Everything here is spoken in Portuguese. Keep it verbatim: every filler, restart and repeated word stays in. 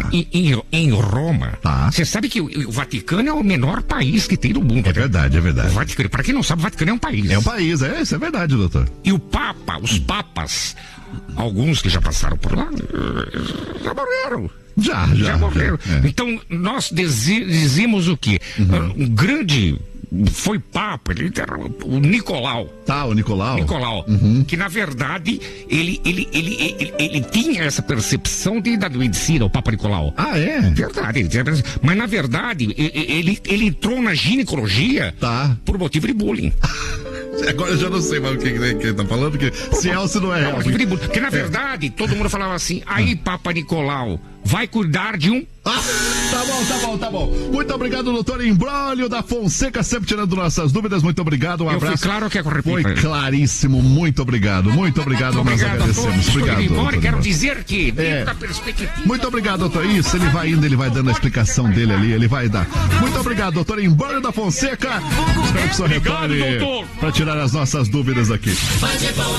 Em, em, em Roma. Tá. Você sabe que o, o Vaticano é o menor país que tem no mundo. É verdade, é verdade. O Vaticano, pra quem não sabe, o Vaticano é um país. É um país, é, isso é verdade, doutor. E o Papa, os papas, alguns que já passaram por lá, já morreram. Já, já. Já morreram. Já, é. Então, nós dizi- dizemos o quê? Uhum. Um grande... Foi Papa, ele era o Nicolau. Tá, o Nicolau. Nicolau, Uhum. que na verdade ele, ele, ele, ele, ele tinha essa percepção de, da medicina, o Papa Nicolau. Ah, é? Verdade, ele tinha perce- mas na verdade ele, ele, ele entrou na ginecologia Tá. por motivo de bullying. Agora eu já não sei mais o que, que, que ele tá falando, porque se é ou se não é. Por motivo de bullying. Porque na verdade todo mundo falava assim, aí Papa Nicolau vai cuidar de um... Ah, tá bom, tá bom, tá bom. Muito obrigado, doutor Embrólio da Fonseca, sempre tirando nossas dúvidas. Muito obrigado, um Eu abraço. fui claro que é correto. Foi claríssimo, muito obrigado, muito obrigado, nós Obrigado a agradecemos. todos. Estou Obrigado, indo embora e doutor. quero dizer que, dentro É. da perspectiva... Muito obrigado, doutor. Isso, ele vai indo, ele vai dando a explicação dele ali, ele vai dar. Muito obrigado, doutor Embrólio da Fonseca. Espero que o senhor Obrigado, retorne doutor. para tirar as nossas dúvidas aqui.